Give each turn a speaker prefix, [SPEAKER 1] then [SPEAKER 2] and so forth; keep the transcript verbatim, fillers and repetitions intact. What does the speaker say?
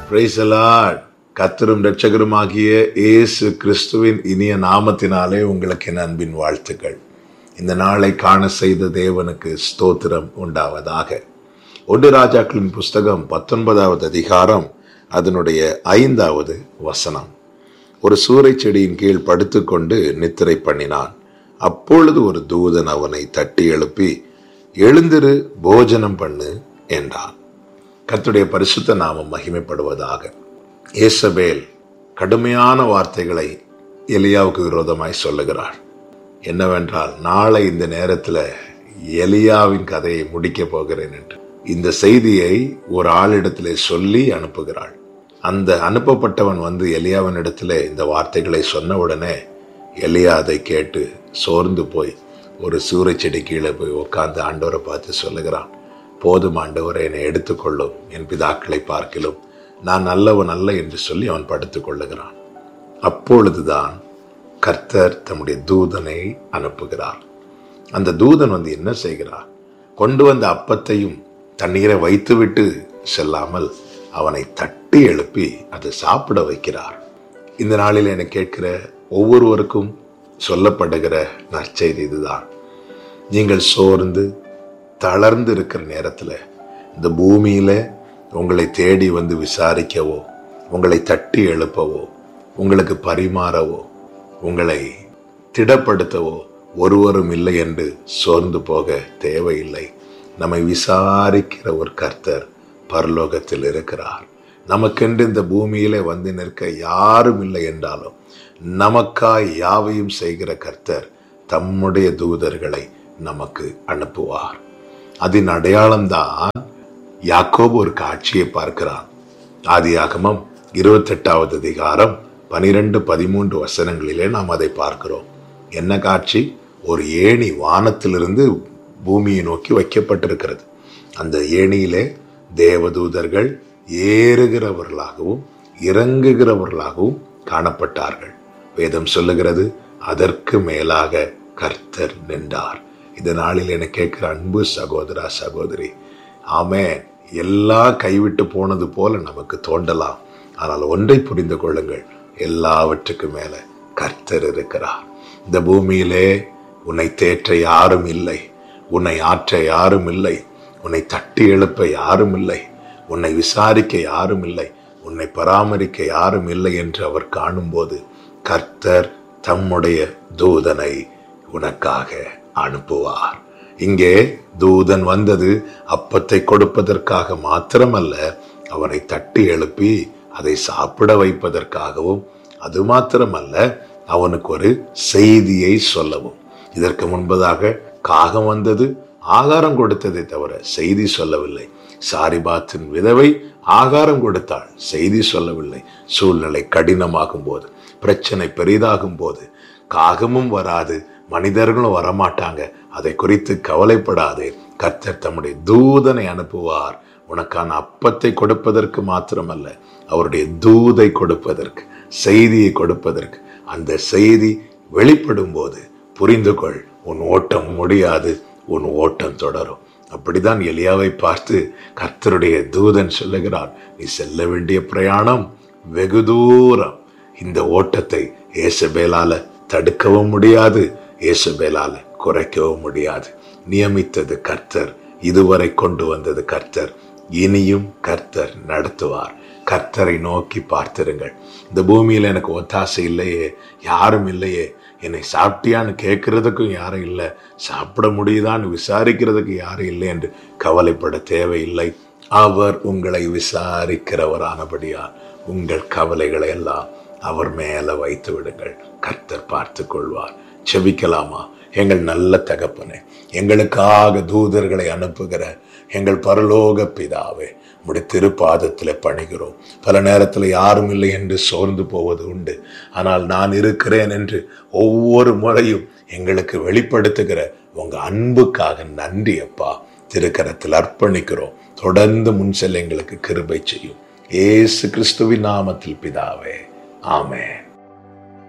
[SPEAKER 1] Praise the Lord. கர்த்தரும் இரட்சகருமாகிய இயேசு கிறிஸ்துவின் இனிய நாமத்தினாலே உங்களுக்கு என் அன்பின் வாழ்த்துக்கள். இந்த நாளை காண செய்த தேவனுக்கு ஸ்தோத்திரம் உண்டாவதாக. ஒன்று ராஜாக்களின் புஸ்தகம் பத்தொன்பதாவது அதிகாரம் அதனுடைய ஐந்தாவது வசனம். ஒரு சூரை செடியின் கீழ் படுத்துக்கொண்டு நித்திரை பண்ணினான். அப்பொழுது ஒரு தூதன் அவனை தட்டி எழுப்பி, எழுந்திரு, போஜனம் பண்ணு என்றான். கர்த்தருடைய பரிசுத்த நாமம் மகிமைப்படுவதாக. ஏசபேல் கடுமையான வார்த்தைகளை எலியாவுக்கு விரோதமாய் சொல்லுகிறார். என்னவென்றால், நாளை இந்த நேரத்தில் எலியாவின் கதையை முடிக்க போகிறேன் என்று இந்த செய்தியை ஒரு ஆளிடத்திலே சொல்லி அனுப்புகிறாள். அந்த அனுப்பப்பட்டவன் வந்து எலியாவின் இடத்துல இந்த வார்த்தைகளை சொன்ன உடனே எலியா அதை கேட்டு சோர்ந்து போய் ஒரு சூறை செடி கீழே போய் உட்கார்ந்து ஆண்டவரை பார்த்து சொல்லுகிறான், போதும் ஆண்டவரை, என்னை எடுத்துக்கொள்ளும், என் பிதாக்களை பார்க்கிலும் நான் நல்லவன் அல்ல என்று சொல்லி அவன் படுத்துக் கொள்ளுகிறான். அப்பொழுதுதான் கர்த்தர் தம்முடைய தூதனை அனுப்புகிறார். அந்த தூதன் வந்து என்ன செய்கிறார்? கொண்டு வந்த அப்பத்தையும் தண்ணீரை வைத்துவிட்டு செல்லாமல் அவனை தட்டி எழுப்பி அதை சாப்பிட வைக்கிறார். இந்த நாளில் என்னை கேட்கிற ஒவ்வொருவருக்கும் சொல்லப்படுகிற நற்செய்தி இதுதான். நீங்கள் சோர்ந்து தளர்ந்து இருக்கிற நேரத்தில் இந்த பூமியில உங்களை தேடி வந்து விசாரிக்கவோ, உங்களை தட்டி எழுப்பவோ, உங்களுக்கு பரிமாறவோ, உங்களை திடப்படுத்தவோ ஒருவரும் இல்லை என்று சோர்ந்து போக தேவையில்லை. நம்மை விசாரிக்கிற ஒரு கர்த்தர் பரலோகத்தில் இருக்கிறார். நமக்கென்று இந்த பூமியிலே வந்து நிற்க யாரும் இல்லை என்றாலும் நமக்காய் யாவையும் செய்கிற கர்த்தர் தம்முடைய தூதர்களை நமக்கு அனுப்புவார். அதன் அடையாளம்தான் யாக்கோபு ஒரு காட்சியை பார்க்கிறான். ஆதியாகமம் இருபத்தி எட்டாவது அதிகாரம் பனிரெண்டு பதிமூன்று வசனங்களிலே நாம் அதை பார்க்கிறோம். என்ன காட்சி? ஒரு ஏணி வானத்திலிருந்து பூமியை நோக்கி வைக்கப்பட்டிருக்கிறது. அந்த ஏணியிலே தேவதூதர்கள் ஏறுகிறவர்களாகவும் இறங்குகிறவர்களாகவும் காணப்பட்டார்கள். வேதம் சொல்லுகிறது, அதற்கு மேலாக கர்த்தர் நின்றார். இந்த நாளில் என கேட்கிற அன்பு சகோதரா சகோதரி, ஆமென், எல்லாம் கைவிட்டு போனது போல நமக்கு தோண்டலாம். ஆனால் ஒன்றை புரிந்து கொள்ளுங்கள், எல்லாவற்றுக்கு மேல கர்த்தர் இருக்கிறார். இந்த பூமியிலே உன்னை தேற்ற யாரும் இல்லை, உன்னை ஆற்ற யாரும் இல்லை, உன்னை தட்டி எழுப்ப யாரும் இல்லை, உன்னை விசாரிக்க யாரும் இல்லை, உன்னை பராமரிக்க யாரும் இல்லை என்று அவர் காணும்போது கர்த்தர் தம்முடைய தூதனை உனக்காக அனுப்புவார். இங்கே தூதன் வந்தது அப்பத்தை கொடுப்பதற்காக மாத்திரமல்ல, அவனை தட்டி எழுப்பி அதை சாப்பிட வைப்பதற்காகவும், அது மாத்திரமல்ல, அவனுக்கு ஒரு செய்தியை சொல்லவும். இதற்கு முன்பதாக காகம் வந்தது, ஆகாரம் கொடுத்ததை தவிர செய்தி சொல்லவில்லை. சாரிபாத்தின் விதவை ஆகாரம் கொடுத்தாள், செய்தி சொல்லவில்லை. சூழ்நிலை கடினமாகும் போது, பிரச்சனை பெரிதாகும் போது காகமும் வராது, மனிதர்களும் வரமாட்டாங்க, அதை குறித்து கவலைப்படாதே, கர்த்தர் தம்முடைய தூதனை அனுப்புவார். உனக்கான அப்பத்தை கொடுப்பதற்கு மாத்திரமல்ல, அவருடைய தூதை கொடுப்பதற்கு, செய்தியை கொடுப்பதற்கு. அந்த செய்தி வெளிப்படும் போது புரிந்து கொள், உன் ஓட்டம் முடியாது, உன் ஓட்டம் தொடரும். அப்படிதான் எலியாவை பார்த்து கர்த்தருடைய தூதன் சொல்லுகிறான், நீ செல்ல வேண்டிய பிரயாணம் வெகு தூரம். இந்த ஓட்டத்தை ஏசபேலால தடுக்கவும் முடியாது, ஏசபேலால குறைக்கவும் முடியாது. நியமித்தது கர்த்தர், இதுவரை கொண்டு வந்தது கர்த்தர், இனியும் கர்த்தர் நடத்துவார். கர்த்தரை நோக்கி பார்த்திருங்கள். இந்த பூமியில எனக்கு ஒத்தாசை இல்லையே, யாரும் இல்லையே, என்னை சாப்பிட்டியான்னு கேட்கறதுக்கும் யாரும் இல்லை, சாப்பிட முடியுதான்னு விசாரிக்கிறதுக்கு யாரும் இல்லை என்று கவலைப்பட தேவையில்லை. அவர் உங்களை விசாரிக்கிறவரானபடியால் உங்கள் கவலைகளை எல்லாம் அவர் மேல வைத்து விடுங்கள், கர்த்தர் பார்த்து கொள்வார். செபிக்கலாமா? எங்கள் நல்ல தகப்பனே, எங்களுக்காக தூதர்களை அனுப்புகிற எங்கள் பரலோக பிதாவே, உம்முடைய திருப்பாதத்தில் பணிகிறோம். பல நேரத்தில் யாரும் இல்லை என்று சோர்ந்து போவது உண்டு. ஆனால் நான் இருக்கிறேன் என்று ஒவ்வொரு முறையும் எங்களுக்கு வெளிப்படுத்துகிற உங்க அன்புக்காக நன்றி அப்பா. திருக்கரத்தில் அர்ப்பணிக்கிறோம். தொடர்ந்து முன் செல்ல எங்களுக்கு கிருபை செய்யும். இயேசு கிறிஸ்துவின் நாமத்தில் பிதாவே, ஆமென்.